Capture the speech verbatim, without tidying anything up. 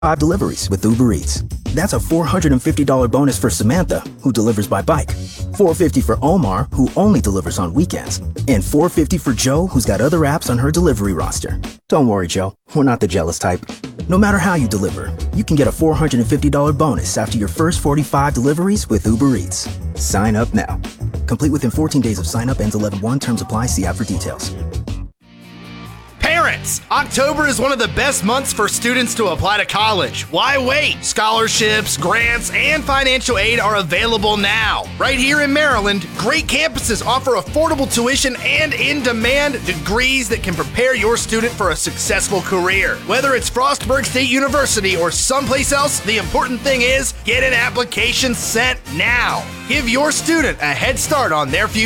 five deliveries with Uber Eats. That's a four hundred fifty dollars bonus for Samantha, who delivers by bike. four hundred fifty dollars for Omar, who only delivers on weekends. And four hundred fifty dollars for Joe, who's got other apps on her delivery roster. Don't worry, Joe. We're not the jealous type. No matter how you deliver, you can get a four hundred fifty dollars bonus after your first forty-five deliveries with Uber Eats. Sign up now. Complete within fourteen days of sign up. Ends eleven one. Terms apply. See app for details. Parents, October is one of the best months for students to apply to college. Why wait? Scholarships, grants, and financial aid are available now. Right here in Maryland, great campuses offer affordable tuition and in-demand degrees that can prepare your student for a successful career. Whether it's Frostburg State University or someplace else, the important thing is get an application sent now. Give your student a head start on their future.